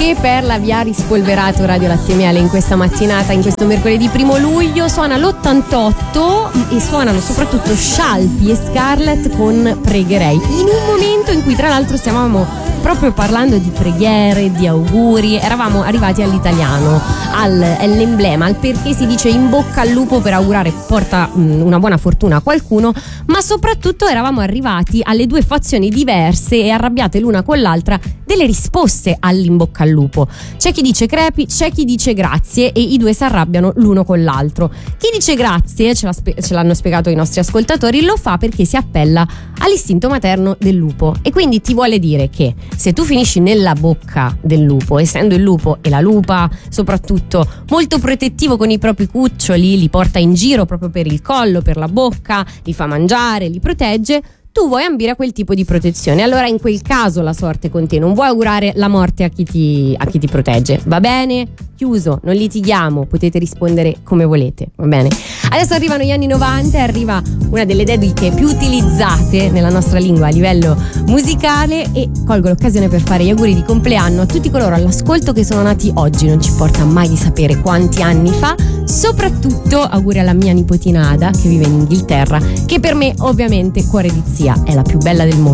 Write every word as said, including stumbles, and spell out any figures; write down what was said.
E Perla vi ha rispolverato Radio Latte e Miele in questa mattinata, in questo mercoledì primo luglio. Suona l'ottantotto e suonano soprattutto Scialpi e Scarlett con Pregherei, in un momento in cui tra l'altro stavamo proprio parlando di preghiere, di auguri. Eravamo arrivati all'italiano, al, all'emblema, al perché si dice in bocca al lupo per augurare porta mh, una buona fortuna a qualcuno, ma soprattutto eravamo arrivati alle due fazioni diverse e arrabbiate l'una con l'altra delle risposte all'in bocca al lupo. C'è chi dice crepi, c'è chi dice grazie e i due si arrabbiano l'uno con l'altro. Chi dice grazie, ce, l'ha spe- ce l'hanno spiegato i nostri ascoltatori, lo fa perché si appella all'istinto materno del lupo e quindi ti vuole dire che se tu finisci nella bocca del lupo, essendo il lupo e la lupa soprattutto molto protettivo con i propri cuccioli, li porta in giro proprio per il collo, per la bocca, li fa mangiare, li protegge, tu vuoi ambire a quel tipo di protezione. Allora in quel caso la sorte con te, non vuoi augurare la morte a chi ti, a chi ti protegge, va bene? Chiuso, non litighiamo, potete rispondere come volete, va bene? Adesso arrivano gli anni novanta e arriva una delle dediche più utilizzate nella nostra lingua a livello musicale e colgo l'occasione per fare gli auguri di compleanno a tutti coloro all'ascolto che sono nati oggi, non ci importa mai di sapere quanti anni fa, soprattutto auguri alla mia nipotina Ada che vive in Inghilterra, che per me ovviamente cuore di zia è la più bella del mondo.